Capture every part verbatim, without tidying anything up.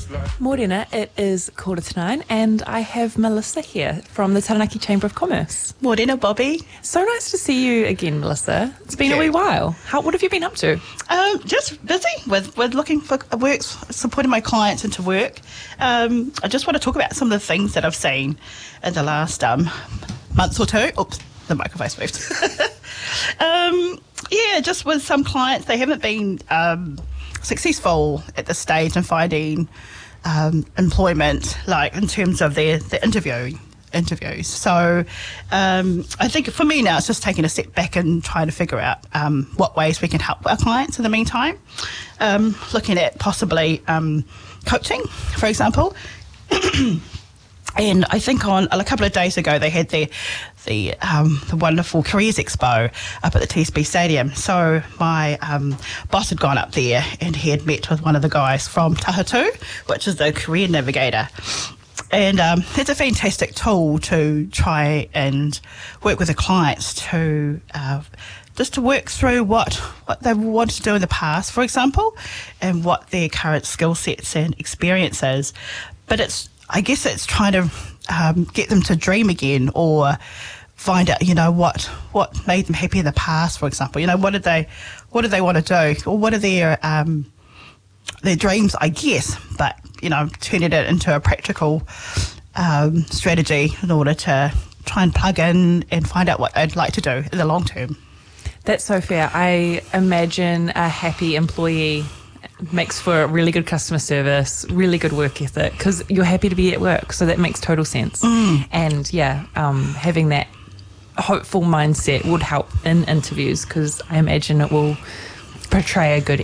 Morena, it is quarter to nine and I have Melissa here from the Taranaki Chamber of Commerce. Morena, Bobby. So nice to see you again, Melissa. It's been a wee while. How, what have you been up to? Um, just busy with, with looking for work, supporting my clients into work. Um, I just want to talk about some of the things that I've seen in the last um, month or two. Oops, the microphone's moved. um, yeah, just with some clients, they haven't been um, successful at this stage in finding um, employment, like in terms of their, their interviewing. interviews. So um, I think for me now it's just taking a step back and trying to figure out um, what ways we can help our clients in the meantime. Um, looking at possibly um, coaching, for example. And I think on a couple of days ago they had the the, um, the wonderful Careers Expo up at the T S B Stadium. So my um, boss had gone up there and he had met with one of the guys from Tahatu, which is the Career Navigator. And um, it's a fantastic tool to try and work with the clients to uh, just to work through what, what they wanted to do in the past, for example, and what their current skill sets and experiences. But it's, I guess it's trying to um, get them to dream again or find out, you know, what what made them happy in the past, for example. You know, what did they what did they want to do, or what are their um, their dreams, I guess, but, you know, turning it into a practical um, strategy in order to try and plug in and find out what they'd like to do in the long term. That's so fair. I imagine a happy employee makes for really good customer service, really good work ethic, because you're happy to be at work, so that makes total sense. Mm. And, yeah, um, having that hopeful mindset would help in interviews, because I imagine it will portray a good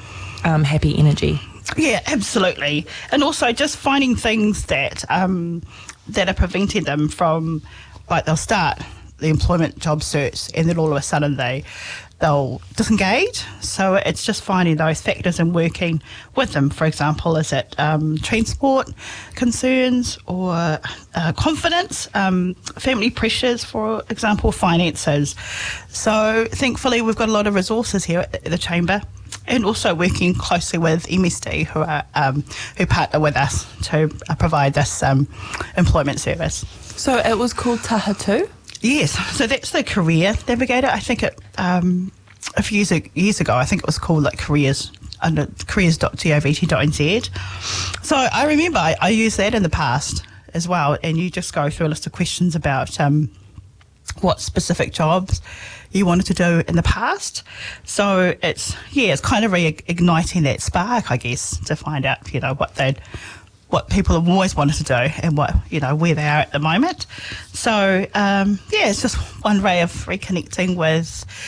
Um, happy energy. Yeah, absolutely. And also just finding things that um, that are preventing them from, like, they'll start the employment job search and then all of a sudden they they'll disengage. So it's just finding those factors and working with them. For example, is it um, transport concerns or uh, confidence, um, family pressures, for example, finances. So thankfully we've got a lot of resources here at the Chamber, and also working closely with M S D, who are um, who partner with us to uh, provide this um, employment service. So it was called Tahatu? Yes, so that's the Career Navigator. I think it um, a few years, years ago, I think it was called like Careers under careers dot govt dot n z. So I remember I, I used that in the past as well, and you just go through a list of questions about um, what specific jobs you wanted to do in the past. So it's, yeah, it's kind of reigniting that spark, I guess, to find out, you know, what they'd, what people have always wanted to do and what, you know, where they are at the moment. So, um, yeah, it's just one way of reconnecting with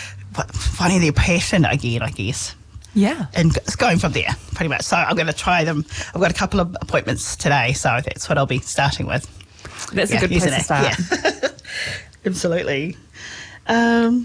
finding their passion again, I guess. Yeah. And it's going from there, pretty much. So I'm going to try them. I've got a couple of appointments today, so that's what I'll be starting with. That's yeah, a good place to start. Yeah. Absolutely. Um,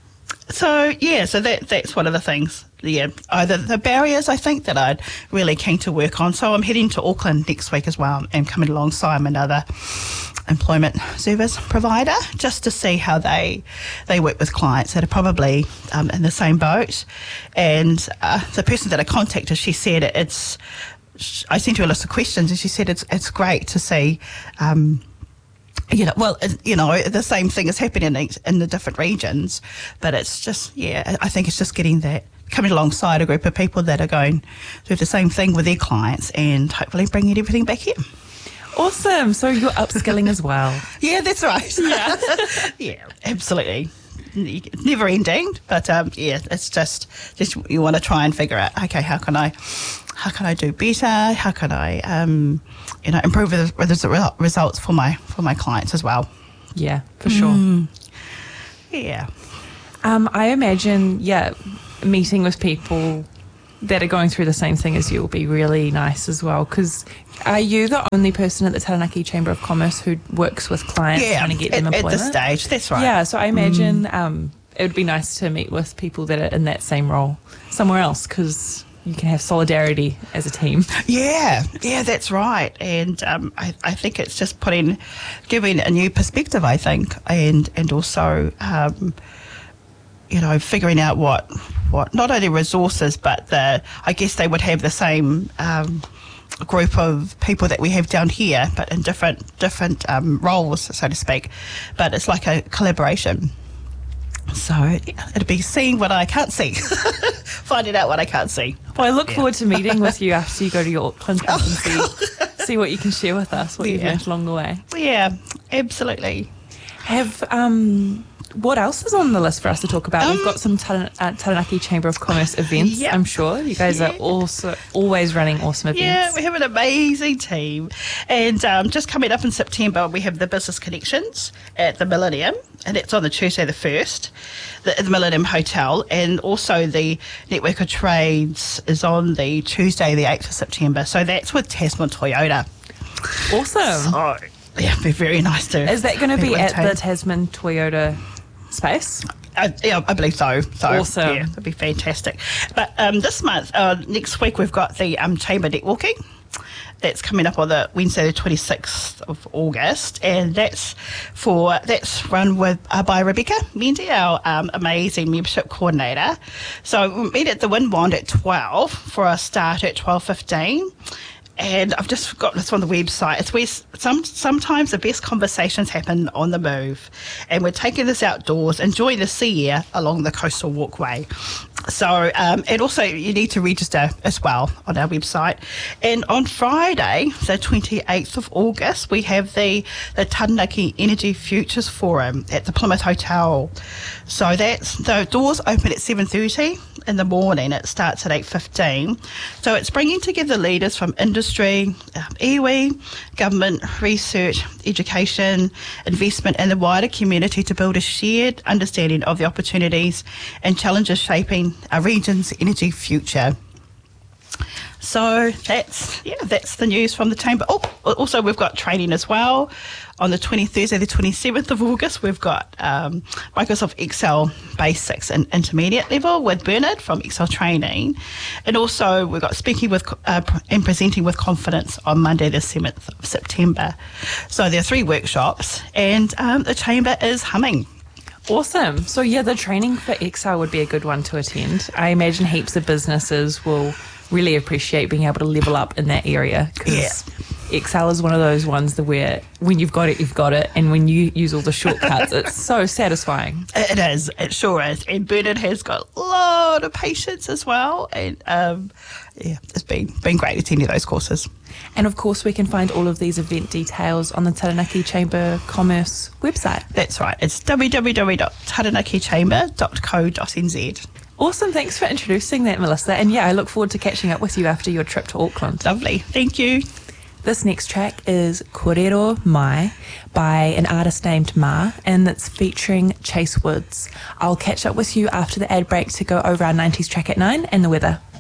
so, yeah, so that that's one of the things, yeah, either the barriers, I think, that I'd really keen to work on. So I'm heading to Auckland next week as well and coming alongside another employment service provider just to see how they they work with clients that are probably um, in the same boat. And uh, the person that I contacted, she said it's, I sent her a list of questions and she said it's it's great to see um, You know, well, you know, the same thing is happening in, in the different regions, but it's just, yeah, I think it's just getting that, coming alongside a group of people that are going through the same thing with their clients and hopefully bringing everything back here. Awesome. So you're upskilling as well. Yeah, that's right. Yeah, yeah, absolutely. Never ending, but um, yeah, it's just, just you want to try and figure out, okay, how can I, how can I do better? How can I, um, you know, improve the, the results for my for my clients as well? Yeah, for sure. Mm. Yeah. Um, I imagine, yeah, meeting with people that are going through the same thing as you will be really nice as well. Because are you the only person at the Taranaki Chamber of Commerce who works with clients yeah, trying to get them at, employment? At this stage, that's right. Yeah, so I imagine mm. um, it would be nice to meet with people that are in that same role somewhere else, because you can have solidarity as a team. Yeah, yeah, that's right. And um, I, I think it's just putting, giving a new perspective, I think, and and also, um, you know, figuring out what, what not only resources, but the, I guess they would have the same um, group of people that we have down here, but in different different um, roles, so to speak. But it's like a collaboration. So yeah, it'll be seeing what I can't see, finding out what I can't see. Well, I look Yeah. forward to meeting with you after you go to your Auckland trip and see, see what you can share with us, what you've Yeah. learned along the way. Yeah, absolutely. Have um, what else is on the list for us to talk about? Um, We've got some Taran- uh, Taranaki Chamber of Commerce events, Yeah. I'm sure. You guys are Yeah. also always running awesome events. Yeah, we have an amazing team. And um, just coming up in September, we have the Business Connections at the Millennium, and it's on the Tuesday the first, the, the Millennium Hotel. And also the Network of Trades is on the Tuesday the eighth of September. So that's with Tasman Toyota. Awesome. Oh, yeah, it'd be very nice to. Is that going to meet be with at team. the Tasman Toyota space? Uh, yeah, I believe so. So Awesome. Yeah, that'd be fantastic. But um, this month, uh, next week, we've got the um, Chamber Networking. That's coming up on the Wednesday, the twenty-sixth of August, and that's for that's run with uh, by Rebecca Mendy, our um, amazing membership coordinator. So we meet at the Windwand at twelve for a start at twelve fifteen. And I've just got this on the website. It's where some sometimes the best conversations happen on the move, and we're taking this outdoors, enjoying the sea air along the coastal walkway. So, um, and also you need to register as well on our website. And on Friday, the twenty-eighth of August, we have the the Taranaki Energy Futures Forum at the Plymouth Hotel. So that's the doors open at seven thirty in the morning. It starts at eight fifteen. So it's bringing together leaders from industry, um, iwi, government, research, education, investment, and the wider community to build a shared understanding of the opportunities and challenges shaping our region's energy future. So that's yeah, that's the news from the Chamber. Oh, also we've got training as well. On the twenty Thursday, the twenty-seventh of August, we've got um, Microsoft Excel Basics and Intermediate level with Bernard from Excel Training, and also we've got speaking with uh, and presenting with confidence on Monday, the seventh of September. So there are three workshops, and um, the Chamber is humming. Awesome. So yeah, the training for Excel would be a good one to attend. I imagine heaps of businesses will really appreciate being able to level up in that area, because Yeah. Excel is one of those ones that where when you've got it, you've got it, and when you use all the shortcuts, it's so satisfying. It is, it sure is. And Bernard has got a lot of patience as well. And um, yeah, it's been been great attending those courses. And of course, we can find all of these event details on the Taranaki Chamber Commerce website. That's right. It's w w w dot taranaki chamber dot co dot n z. Awesome. Thanks for introducing that, Melissa. And yeah, I look forward to catching up with you after your trip to Auckland. Lovely. Thank you. This next track is Korero Mai by an artist named Ma, and it's featuring Chase Woods. I'll catch up with you after the ad break to go over our nineties track at nine and the weather.